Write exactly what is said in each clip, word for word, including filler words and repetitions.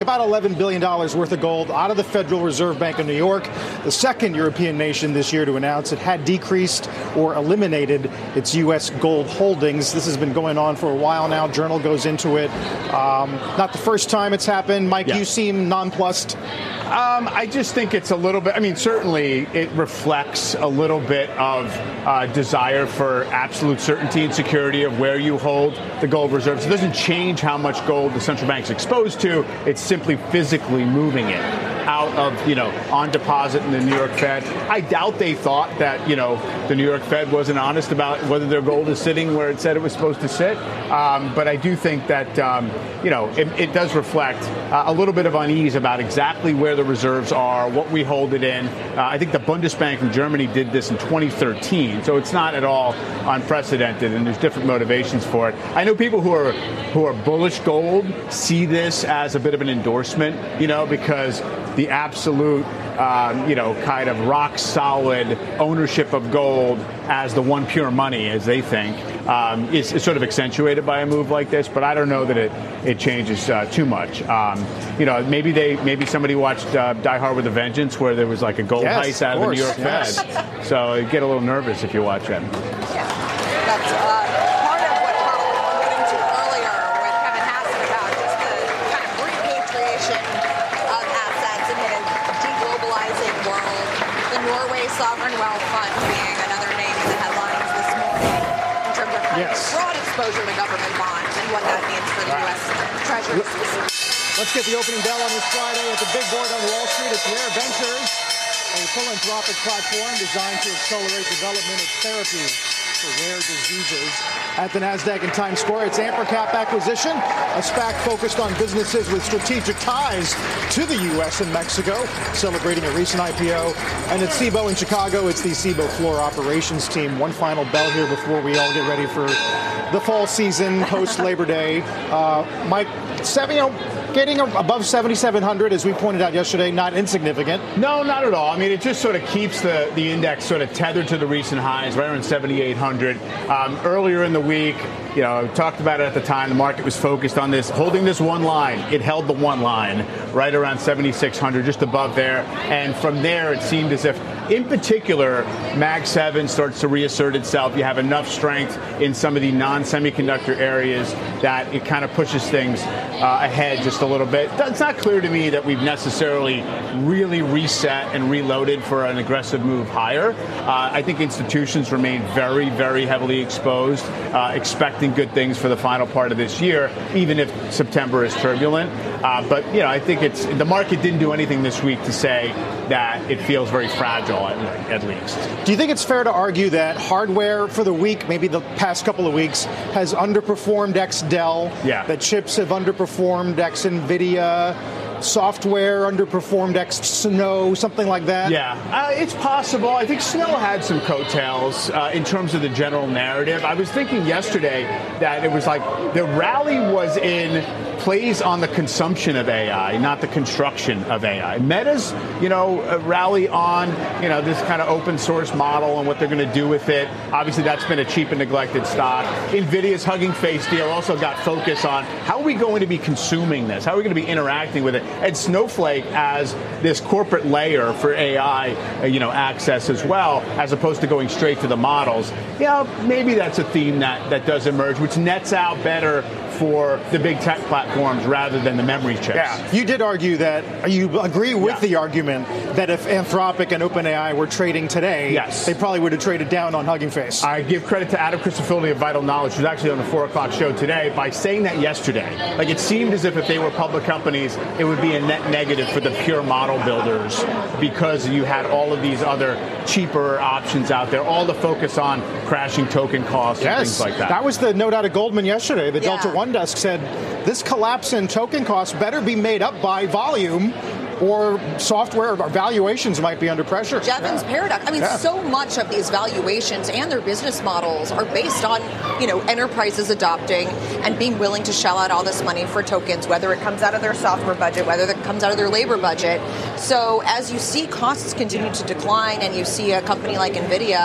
about eleven billion dollars worth of gold out of the Federal Reserve Bank of New York, the second European nation this year to announce it had decreased or eliminated its U S gold holdings. This has been going on for a while now. Journal goes into it. Um, not the first time it's happened. Mike, yeah. You seem nonplussed. Um, I just think it's a little bit, I mean, certainly it reflects a little bit of uh, desire for absolute certainty and security of where you hold the gold reserves. It doesn't change how much gold the central bank's exposed to. It's simply physically moving it out of, you know, on deposit in the New York Fed. I doubt they thought that, you know, the New York Fed wasn't honest about whether their gold is sitting where it said it was supposed to sit. Um, but I do think that, um, you know, it, it does reflect uh, a little bit of unease about exactly where the reserves are, what we hold it in. Uh, I think the Bundesbank in Germany did this in twenty thirteen, so it's not at all unprecedented, and there's different motivations for it. I know people who are who are bullish gold see this as a bit of an endorsement, you know, because the absolute, um, you know, kind of rock solid ownership of gold as the one pure money, as they think, um, is, is sort of accentuated by a move like this. But I don't know that it it changes uh, too much. Um, you know, maybe they maybe somebody watched uh, Die Hard with a Vengeance, where there was like a gold yes, heist out of, of the New York yes. Fed. So you get a little nervous if you watch that. Yeah, that's uh, part of what Carl was alluding to earlier with Kevin Hassett about just the kind of repatriation of assets in a deglobalizing world. The Norway Sovereign Wealth Fund being another name in the headlines this morning in terms of yes. broad exposure to government bonds and what that means for the right. U S Treasury. Let's get the opening bell on this Friday at the big board on Wall Street. It's Rare Ventures, a philanthropic platform designed to accelerate development of therapies for rare diseases. At the NASDAQ in Times Square, it's Ampercap acquisition, a SPAC focused on businesses with strategic ties to the U S and Mexico, celebrating a recent I P O. And at Cboe in Chicago, it's the Cboe Floor Operations team. One final bell here before we all get ready for the fall season, post-Labor Day. Uh, Mike, seven, you know, getting above seventy-seven hundred, as we pointed out yesterday, not insignificant. No, not at all. I mean, it just sort of keeps the, the index sort of tethered to the recent highs, right around seventy-eight hundred. Um, earlier in the week, you know, talked about it at the time, the market was focused on this, holding this one line. It held the one line right around seventy-six hundred, just above there. And from there, it seemed as if, in particular, Mag seven starts to reassert itself. You have enough strength in some of the non-semiconductor areas that it kind of pushes things uh, ahead just a little bit. It's not clear to me that we've necessarily really reset and reloaded for an aggressive move higher. Uh, I think institutions remain very, very heavily exposed, uh, expecting good things for the final part of this year, even if September is turbulent. Uh, but, you know, I think it's the market didn't do anything this week to say that it feels very fragile, at, at least. Do you think it's fair to argue that hardware for the week, maybe the past couple of weeks, has underperformed ex-Dell? Yeah. That chips have underperformed ex-NVIDIA? Software underperformed ex-Snow, something like that? Yeah, uh, it's possible. I think Snow had some coattails uh, in terms of the general narrative. I was thinking yesterday that it was like the rally was in plays on the consumption of A I, not the construction of A I. Meta's, you know, rally on, you know, this kind of open source model and what they're going to do with it. Obviously, that's been a cheap and neglected stock. NVIDIA's Hugging Face deal also got focus on how are we going to be consuming this? How are we going to be interacting with it? And Snowflake as this corporate layer for A I, uh, you know, access as well, as opposed to going straight to the models. You know, maybe that's a theme that, that does emerge, which nets out better for the big tech platforms rather than the memory chips. Yeah, you did argue that, you agree with yeah. the argument that if Anthropic and OpenAI were trading today, yes. they probably would have traded down on Hugging Face. I give credit to Adam Christofildi of Vital Knowledge, who's actually on the four o'clock show today, by saying that yesterday. Like, it seemed as if if they were public companies, it would be a net negative for the pure model builders because you had all of these other cheaper options out there, all the focus on crashing token costs yes. and things like that. That was the note out of Goldman yesterday. The yeah. Delta One desk said this collapse in token costs better be made up by volume, or software or valuations might be under pressure. Jevons yeah. paradox. I mean, yeah. so much of these valuations and their business models are based on, you know, enterprises adopting and being willing to shell out all this money for tokens, whether it comes out of their software budget, whether it comes out of their labor budget. So as you see costs continue to decline and you see a company like NVIDIA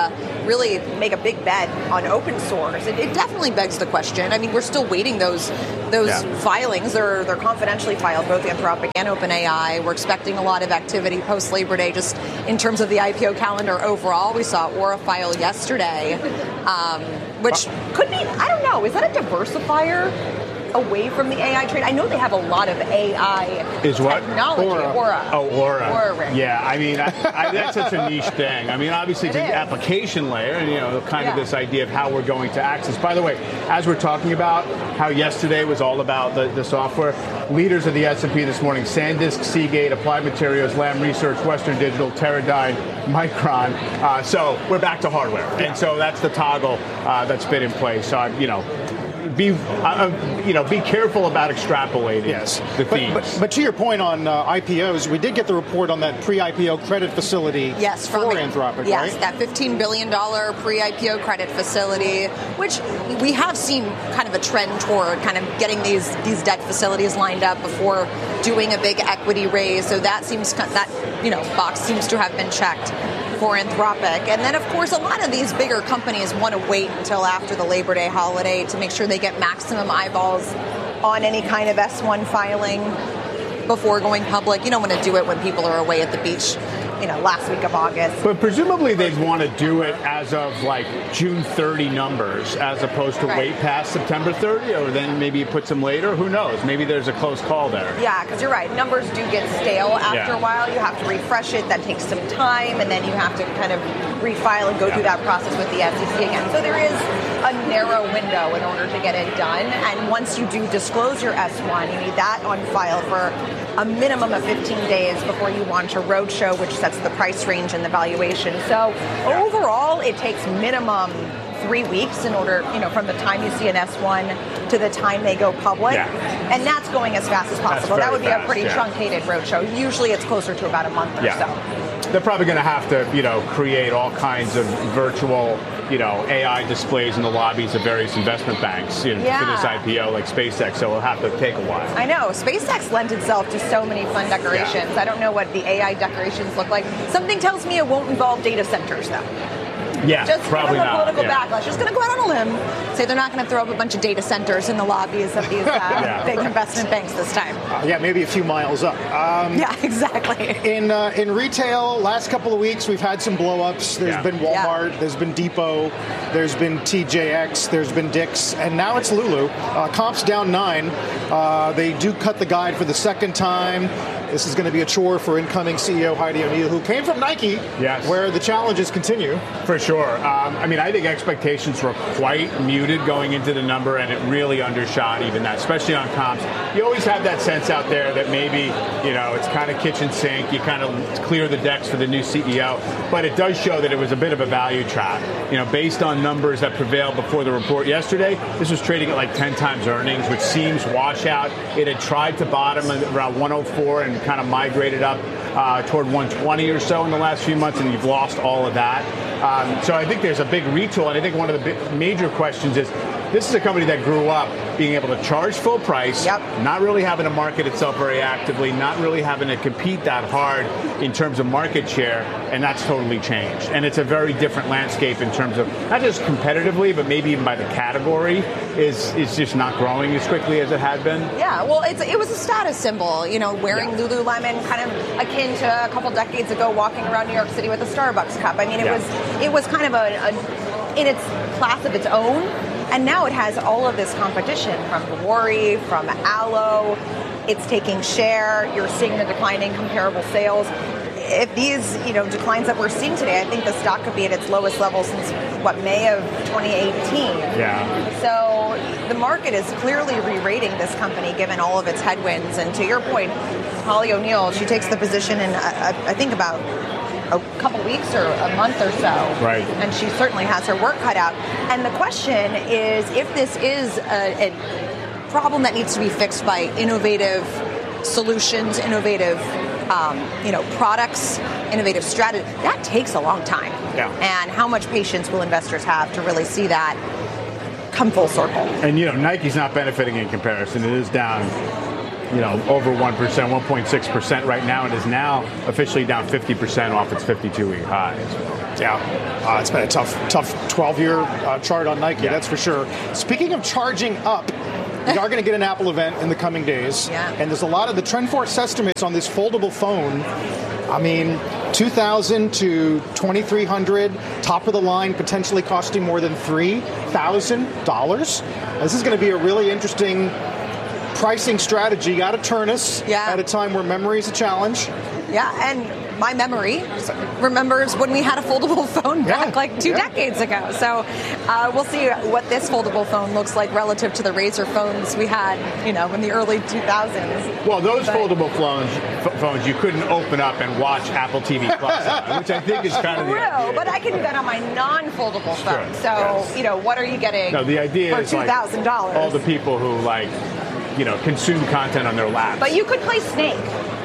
really make a big bet on open source. It, it definitely begs the question. I mean, we're still waiting those those yeah. filings. They're they're confidentially filed, both Anthropic and OpenAI. We're expecting a lot of activity post Labor Day, just in terms of the I P O calendar overall. We saw Aura file yesterday, um, which could be, I don't know, is that a diversifier away from the A I trade? I know they have a lot of A I is what? technology. Aura. Aura. Oh, Aura. Aura. Yeah, I mean, I, I, that's such a niche thing. I mean, obviously it's it an is. application layer, and you know, kind yeah. of this idea of how we're going to access. By the way, as we're talking about how yesterday was all about the, the software, leaders of the S and P this morning: SanDisk, Seagate, Applied Materials, Lam Research, Western Digital, Teradyne, Micron. Uh, so we're back to hardware, yeah. and so that's the toggle uh, that's been in place. So I, you know. Be, uh, you know, be careful about extrapolating yes. the themes. But, but, but to your point on uh, I P Os, we did get the report on that pre-I P O credit facility yes, for Anthropic, yes, right? that fifteen billion dollars pre-I P O credit facility, which we have seen kind of a trend toward kind of getting these, these debt facilities lined up before doing a big equity raise. So that seems, that, you know, box seems to have been checked for Anthropic. And then, of course, a lot of these bigger companies want to wait until after the Labor Day holiday to make sure they get maximum eyeballs on any kind of S one filing before going public. You don't want to do it when people are away at the beach, you know, last week of August. But presumably they'd want to do it as of like June thirtieth numbers, as opposed to right. wait past September thirtieth, or then maybe you put some later. Who knows? Maybe there's a close call there. Yeah, because you're right. Numbers do get stale after yeah. a while. You have to refresh it. That takes some time, and then you have to kind of refile and go yeah. through that process with the S E C again. So there is a narrow window in order to get it done. And once you do disclose your S one, you need that on file for a minimum of fifteen days before you launch a roadshow, which sets the price range and the valuation. So overall, it takes minimum three weeks in order, you know, from the time you see an S one to the time they go public. Yeah. And that's going as fast as possible. That would be fast, a pretty yeah. truncated roadshow. Usually it's closer to about a month or yeah. so. They're probably going to have to, you know, create all kinds of virtual, you know, A I displays in the lobbies of various investment banks, you know, yeah. for this I P O, like SpaceX. So it'll have to take a while. I know. SpaceX lent itself to so many fun decorations. Yeah. I don't know what the A I decorations look like. Something tells me it won't involve data centers, though. Yeah, just probably given the not. political Yeah. backlash. Just going to go out on a limb, say they're not going to throw up a bunch of data centers in the lobbies of these uh, yeah. big investment banks this time. Uh, yeah, maybe a few miles up. Um, yeah, exactly. In uh, in retail, last couple of weeks we've had some blow-ups. There's yeah. been Walmart, yeah. there's been Depot, there's been T J X, there's been Dick's, and now it's Lulu. Uh, comps down nine. Uh, they do cut the guide for the second time. This is going to be a chore for incoming C E O Heidi O'Neill, who came from Nike, yes. where the challenges continue. For sure. Um, I mean, I think expectations were quite muted going into the number, and it really undershot even that, especially on comps. You always have that sense out there that maybe, you know, it's kind of kitchen sink. You kind of clear the decks for the new C E O. But it does show that it was a bit of a value trap. You know, based on numbers that prevailed before the report yesterday, this was trading at like ten times earnings, which seems washout. It had tried to bottom around one oh four and kind of migrated up uh, toward one twenty or so in the last few months, and you've lost all of that. Um, so I think there's a big retool, and I think one of the big, major questions is, this is a company that grew up being able to charge full price, yep. not really having to market itself very actively, not really having to compete that hard in terms of market share, and that's totally changed. And it's a very different landscape in terms of, not just competitively, but maybe even by the category, is is just not growing as quickly as it had been. Yeah, well, it's, it was a status symbol, you know, wearing yeah. Lululemon, kind of akin to a couple decades ago walking around New York City with a Starbucks cup. I mean, it yeah. was it was kind of a, a in its class of its own. And now it has all of this competition from Worry, from Aloe. It's taking share. You're seeing the decline in comparable sales. If these, you know, declines that we're seeing today, I think the stock could be at its lowest level since, what, May of twenty eighteen. Yeah. So the market is clearly re-rating this company given all of its headwinds. And to your point, Holly O'Neill, she takes the position in, uh, I think, about a couple weeks or a month or so. Right. And she certainly has her work cut out. And the question is, if this is a, a problem that needs to be fixed by innovative solutions, innovative um, you know, products, innovative strategy, that takes a long time. Yeah. And how much patience will investors have to really see that come full circle? And, you know, Nike's not benefiting in comparison. It is down you know, over one percent, one point six percent right now, and is now officially down fifty percent off its fifty-two week high. Yeah, uh, it's been a tough, tough twelve-year uh, chart on Nike, yeah. That's for sure. Speaking of charging up, we are going to get an Apple event in the coming days, yeah. and there's a lot of the TrendForce estimates on this foldable phone. I mean, two thousand to twenty-three hundred, top of the line, potentially costing more than three thousand dollars. This is going to be a really interesting pricing strategy. You got to turn us yeah. at a time where memory is a challenge. Yeah, and my memory remembers when we had a foldable phone back yeah, like two yeah. decades ago. So uh, we'll see what this foldable phone looks like relative to the Razr phones we had, you know, in the early two thousands. Well, those but, foldable phones, f- phones you couldn't open up and watch Apple T V Plus on, which I think is kind of the true, idea. But I can do that on my non-foldable phone. Sure, so, yes. you know, what are you getting no, the idea for is two thousand dollars? Like all the people who, like, you know, consume content on their laps. But you could play Snake.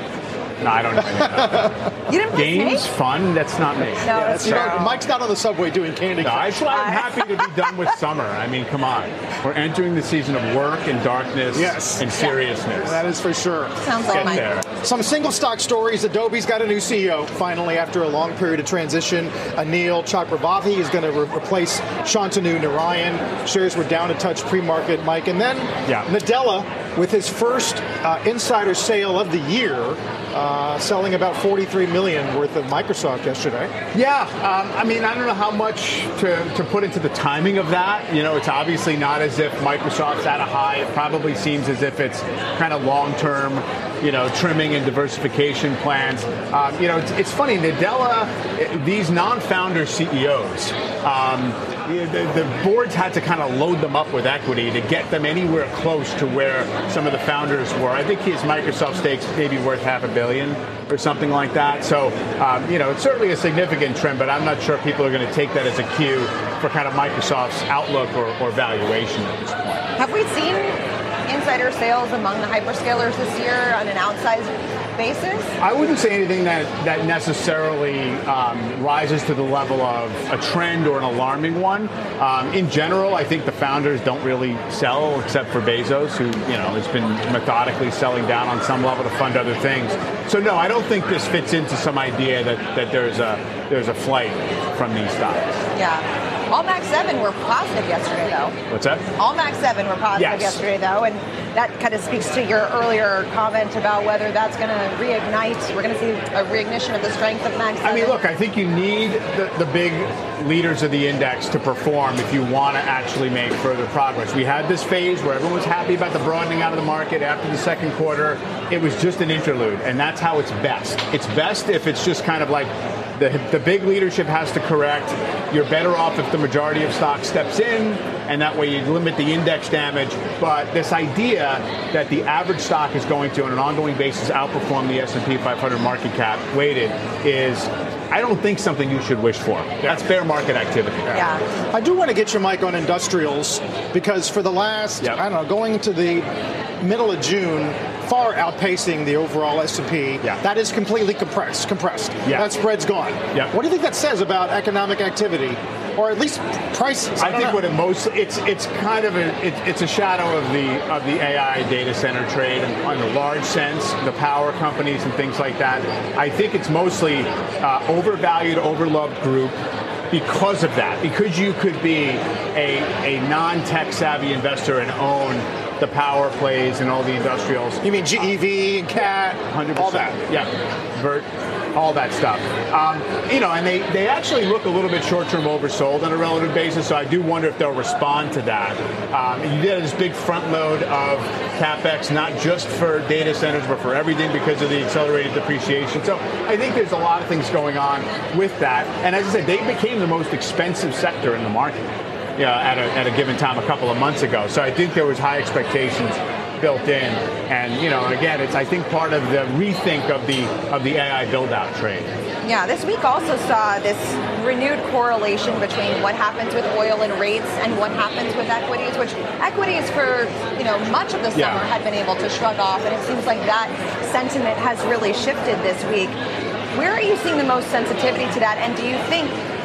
No, I don't know anything about that. You didn't play Games, Snake? fun, that's not me. No, yeah, that's you true. know, Mike's not on the subway doing Candy No, Crush. that's why I'm happy to be done with summer. I mean, come on. We're entering the season of work and darkness yes. and seriousness. That is for sure. Sounds like Get Mike. there. Some single stock stories. Adobe's got a new C E O, finally, after a long period of transition. Anil Chakravarthy is going to re- replace Shantanu Narayan. Shares were down a touch pre-market, Mike. And then yeah. Nadella, with his first uh, insider sale of the year, uh, selling about forty-three million dollars worth of Microsoft yesterday. Yeah, um, I mean, I don't know how much to, to put into the timing of that. You know, it's obviously not as if Microsoft's at a high. It probably seems as if it's kind of long-term, you know, trimming and diversification plans. Um, you know, it's, it's funny, Nadella, these non-founder C E Os, um, the, the boards had to kind of load them up with equity to get them anywhere close to where some of the founders were. I think his Microsoft stake's maybe worth half a billion or something like that. So, um, you know, it's certainly a significant trend, but I'm not sure people are going to take that as a cue for kind of Microsoft's outlook or, or valuation at this point. Have we seen insider sales among the hyperscalers this year on an outsized basis? I wouldn't say anything that, that necessarily um, rises to the level of a trend or an alarming one. Um, in general, I think the founders don't really sell except for Bezos, who, you know, has been methodically selling down on some level to fund other things. So no, I don't think this fits into some idea that, that there's a there's a flight from these stocks. Yeah. All Mac seven were positive yesterday, though. What's that? All Mac seven were positive yes. yesterday, though, and that kind of speaks to your earlier comment about whether that's going to reignite. We're going to see a reignition of the strength of Mac seven. I mean, look, I think you need the, the big leaders of the index to perform if you want to actually make further progress. We had this phase where everyone was happy about the broadening out of the market after the second quarter. It was just an interlude, and that's how it's best. It's best if it's just kind of like the, the big leadership has to correct. You're better off if the majority of stock steps in, and that way you limit the index damage. But this idea that the average stock is going to, on an ongoing basis, outperform the S and P five hundred market cap weighted is, I don't think, something you should wish for. That's bear market activity. Yeah. I do want to get your mic on industrials, because for the last, yep. I don't know, going into the middle of June, far outpacing the overall S and P. Yeah. That is completely compressed. Compressed. Yeah. That spread's gone. Yeah. What do you think that says about economic activity, or at least prices? I, I think know. what it most it's it's kind of a it, it's a shadow of the of the A I data center trade in, in a large sense, the power companies and things like that. I think it's mostly uh, overvalued, overloved group. Because of that, because you could be a, a non-tech savvy investor and own the power plays and all the industrials. You mean G E V and Cat, one hundred percent. all that? Yeah, Vert, all that stuff. Um, you know, and they, they actually look a little bit short-term oversold on a relative basis, so I do wonder if they'll respond to that. Um, you get this big front load of CapEx, not just for data centers, but for everything because of the accelerated depreciation. So I think there's a lot of things going on with that. And as I said, they became the most expensive sector in the market, you know, at a, at a given time a couple of months ago. So I think there was high expectations built in. And, you know, again, it's, I think, part of the rethink of the of the A I build-out trade. Yeah, this week also saw this renewed correlation between what happens with oil and rates and what happens with equities, which equities for, you know, much of the summer yeah. had been able to shrug off, and it seems like that sentiment has really shifted this week. Where are you seeing the most sensitivity to that, and do you think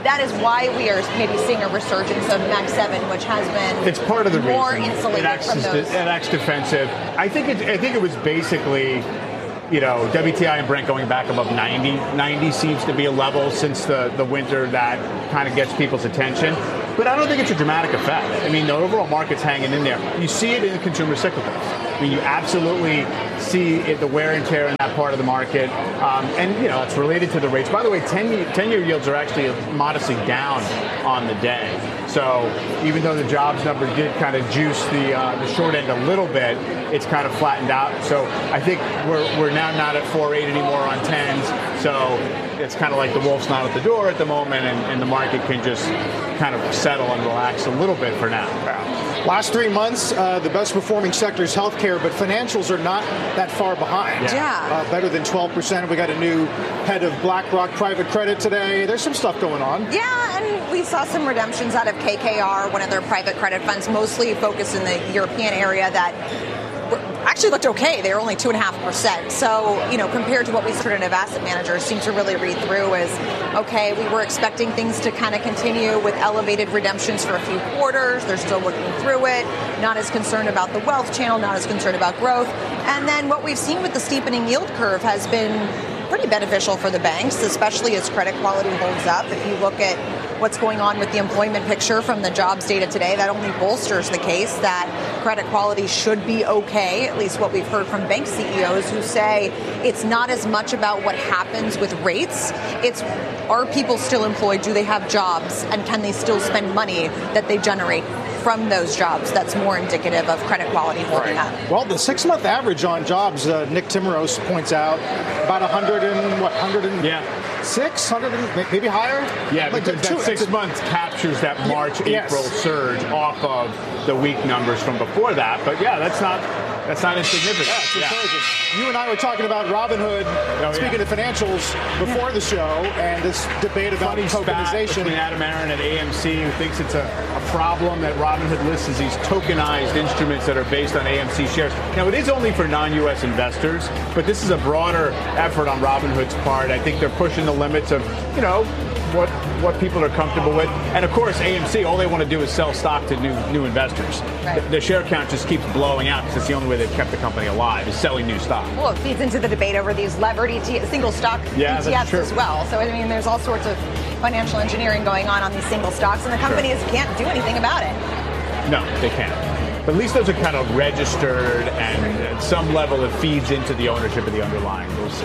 that is why we are maybe seeing a resurgence of Mag seven, which has been it's part of the more reason. insulated it acts, from those. It acts defensive. I think it. I think it was basically, you know, W T I and Brent going back above ninety. ninety seems to be a level since the, the winter that kind of gets people's attention. But I don't think it's a dramatic effect. I mean, the overall market's hanging in there. You see it in the consumer cyclicals. I mean, you absolutely see it, the wear and tear in that part of the market. Um, and, you know, it's related to the rates. By the way, ten-year yields are actually modestly down on the day. So even though the jobs number did kind of juice the uh, the short end a little bit, it's kind of flattened out. So I think we're we're now not at four eight anymore on tens. So it's kind of like the wolf's not at the door at the moment, and, and the market can just kind of settle and relax a little bit for now. Last three months, uh, the best performing sector is healthcare, but financials are not that far behind. Yeah. yeah. Uh, better than twelve percent. We got a new head of BlackRock private credit today. There's some stuff going on. Yeah, and we saw some redemptions out of K K R, one of their private credit funds, mostly focused in the European area that actually looked okay. They were only two and a half percent. So, you know, compared to what we alternative asset managers seem to really read through is, okay, we were expecting things to kind of continue with elevated redemptions for a few quarters. They're still looking through it, not as concerned about the wealth channel, not as concerned about growth. And then what we've seen with the steepening yield curve has been pretty beneficial for the banks, especially as credit quality holds up. If you look at what's going on with the employment picture from the jobs data today, that only bolsters the case that credit quality should be okay, at least what we've heard from bank C E Os who say it's not as much about what happens with rates. It's, are people still employed? Do they have jobs? And can they still spend money that they generate from those jobs? That's more indicative of credit quality holding right. up. Well, the six-month average on jobs, uh, Nick Timmeros points out, about one hundred and what, one hundred and yeah. six, one hundred and maybe higher? Yeah, like because two, that six months captures that March, yes. April surge off of the weak numbers from before that. But yeah, that's not that's not insignificant. Yeah, it's yeah. You and I were talking about Robinhood, oh, speaking yeah. of financials, before yeah. the show, and this debate about Funny tokenization. Spat between Adam Aron at A M C, who thinks it's a, a problem that Robinhood lists as these tokenized instruments that are based on A M C shares. Now, it is only for non-U S investors, but this is a broader effort on Robinhood's part. I think they're pushing the limits of, you know, what what people are comfortable with. And of course, A M C, all they want to do is sell stock to new new investors. Right. The, the share count just keeps blowing out because it's the only way they've kept the company alive, is selling new stock. Well, it feeds into the debate over these levered E T F, single stock yeah, E T Fs as well. So, I mean, there's all sorts of financial engineering going on on these single stocks, and the companies sure. can't do anything about it. No, they can't. But at least those are kind of registered, and at some level it feeds into the ownership of the underlying. We'll see.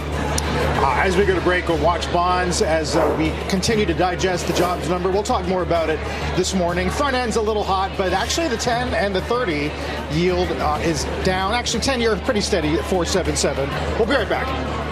Uh, as we go to break, we'll watch bonds as uh, we continue to digest the jobs number. We'll talk more about it this morning. Front end's a little hot, but actually the ten and the thirty yield uh, is down. Actually, ten-year pretty steady at four seventy-seven. We'll be right back.